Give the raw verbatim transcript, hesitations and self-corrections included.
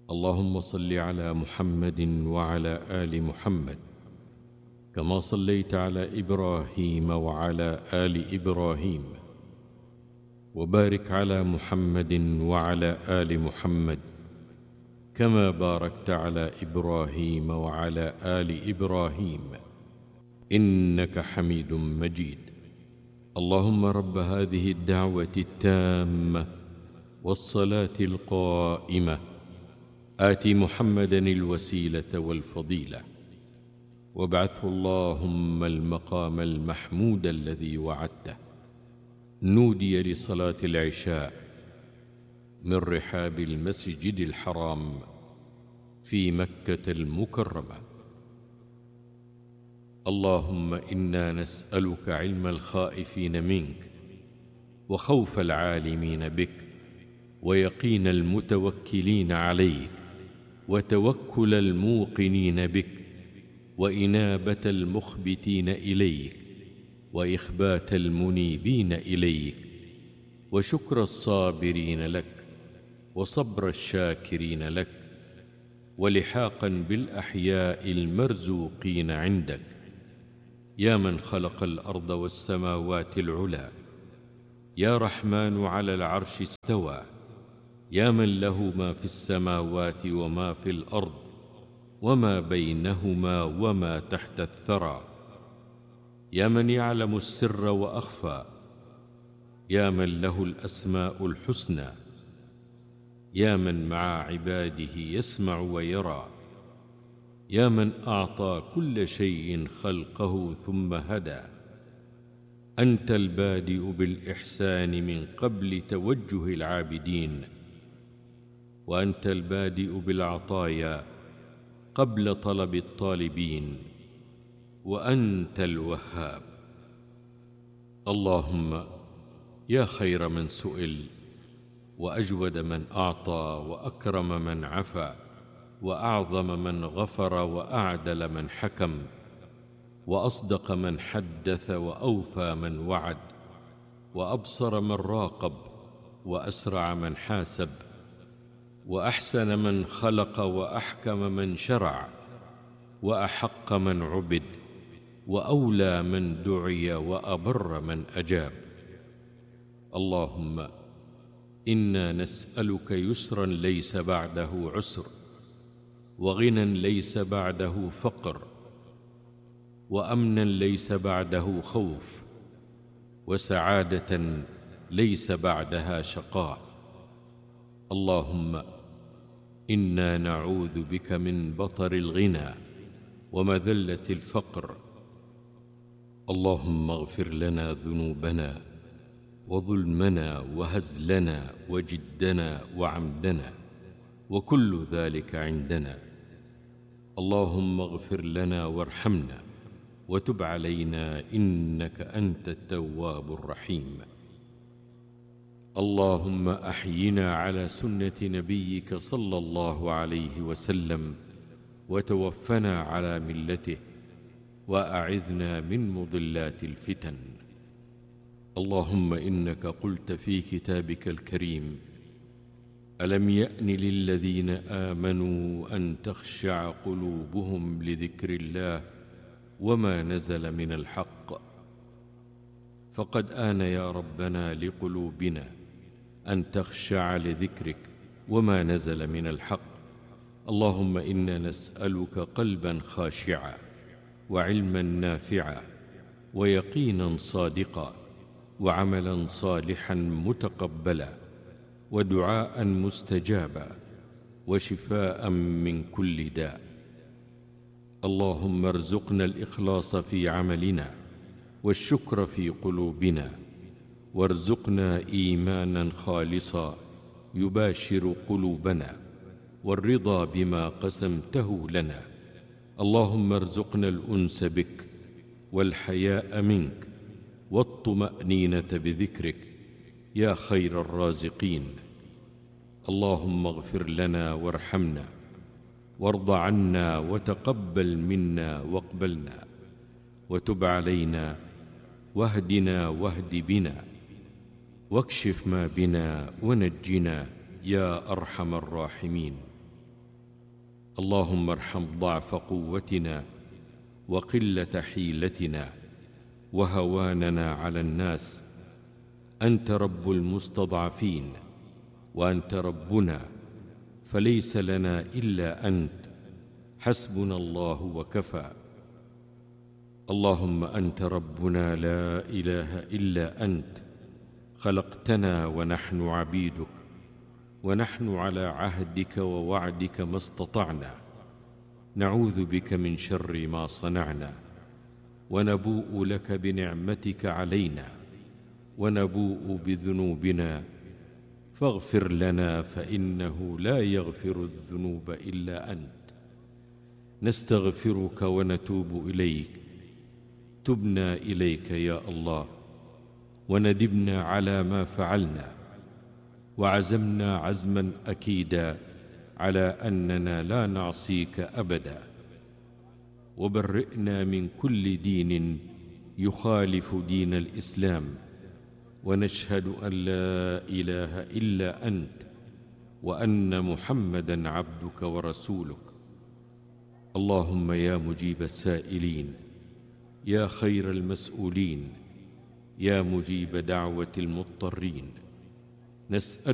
اللهم صل على محمد وعلى آل محمد كما صليت على إبراهيم وعلى آل إبراهيم، وبارك على محمد وعلى آل محمد كما باركت على إبراهيم وعلى آل إبراهيم إنك حميد مجيد. اللهم رب هذه الدعوة التامة والصلاة القائمة آت محمدا الوسيلة والفضيلة وابعثه اللهم المقام المحمود الذي وعدته. نودي لصلاة العشاء من رحاب المسجد الحرام في مكة المكرمة. اللهم إنا نسألك علم الخائفين منك، وخوف العالمين بك، ويقين المتوكلين عليك، وتوكل الموقنين بك، وإنابة المخبتين إليك، وإخبات المنيبين إليك، وشكر الصابرين لك، وصبر الشاكرين لك، ولحاقا بالأحياء المرزوقين عندك. يا من خلق الأرض والسماوات العلى، يا رحمن على العرش استوى، يا من له ما في السماوات وما في الأرض وما بينهما وما تحت الثرى، يا من يعلم السر وأخفى، يا من له الأسماء الحسنى، يا من مع عباده يسمع ويرى، يا من أعطى كل شيء خلقه ثم هدى. أنت البادئ بالإحسان من قبل توجه العابدين، وأنت البادئ بالعطايا قبل طلب الطالبين، وأنت الوهاب. اللهم يا خير من سئل، وأجود من أعطى، وأكرم من عفا، وأعظم من غفر، وأعدل من حكم، وأصدق من حدث، وأوفى من وعد، وأبصر من راقب، وأسرع من حاسب، وأحسن من خلق، وأحكم من شرع، وأحق من عبد، وأولى من دعي، وأبر من أجاب. اللهم إنا نسألك يسرا ليس بعده عسر، وغنى ليس بعده فقر، وأمنا ليس بعده خوف، وسعادة ليس بعدها شقاء. اللهم إنا نعوذ بك من بطر الغنى ومذلة الفقر. اللهم اغفر لنا ذنوبنا وظلمنا وهزلنا وجدنا وعمدنا وكل ذلك عندنا. اللهم اغفر لنا وارحمنا وتب علينا إنك أنت التواب الرحيم. اللهم أحينا على سنة نبيك صلى الله عليه وسلم، وتوفنا على ملته، وأعذنا من مضلات الفتن. اللهم إنك قلت في كتابك الكريم: ألم يأن للذين آمنوا أن تخشع قلوبهم لذكر الله وما نزل من الحق. فقد آن يا ربنا لقلوبنا أن تخشع لذكرك وما نزل من الحق. اللهم إنا نسألك قلبا خاشعا، وعلما نافعا، ويقينا صادقا، وعملا صالحا متقبلا، ودعاء مستجابا، وشفاء من كل داء. اللهم ارزقنا الإخلاص في عملنا، والشكر في قلوبنا، وارزقنا إيمانا خالصا يباشر قلوبنا، والرضا بما قسمته لنا. اللهم ارزقنا الأنس بك، والحياء منك، والطمأنينة بذكرك يا خير الرازقين. اللهم اغفر لنا وارحمنا، وارض عنا، وتقبل منا واقبلنا، وتب علينا، واهدنا واهد بنا، واكشف ما بنا ونجنا يا أرحم الراحمين. اللهم ارحم ضعف قوتنا وقلة حيلتنا وهواننا على الناس. أنت رب المستضعفين وأنت ربنا، فليس لنا إلا أنت، حسبنا الله وكفى. اللهم أنت ربنا لا إله إلا أنت، خلقتنا ونحن عبيدك، ونحن على عهدك ووعدك ما استطعنا، نعوذ بك من شر ما صنعنا، ونبوء لك بنعمتك علينا، ونبوء بذنوبنا، فاغفر لنا فإنه لا يغفر الذنوب إلا أنت. نستغفرك ونتوب إليك، تبنا إليك يا الله، وندبنا على ما فعلنا، وعزمنا عزما أكيدا على أننا لا نعصيك أبدا، وبرئنا من كل دين يخالف دين الإسلام، ونشهد أن لا إله إلا أنت، وأن محمدا عبدك ورسولك. اللهم يا مجيب السائلين، يا خير المسؤولين، يا مجيب دعوة المضطرين، نسأل